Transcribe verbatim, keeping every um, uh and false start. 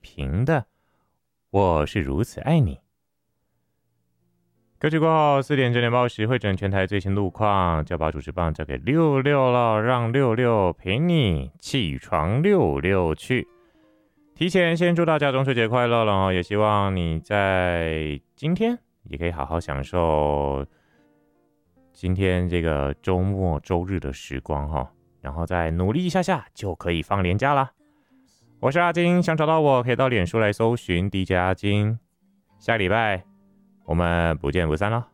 平的，我是如此爱你。歌曲过后，四点整点报时会整全台最新路况，就把主持棒交给六六了，让六六陪你起床六六去。提前先祝大家中秋节快乐了，也希望你在今天也可以好好享受今天这个周末周日的时光哈，然后再努力一下下就可以放连假啦。我是阿金，想找到我可以到脸书来搜寻 D J 阿金。下个礼拜我们不见不散了。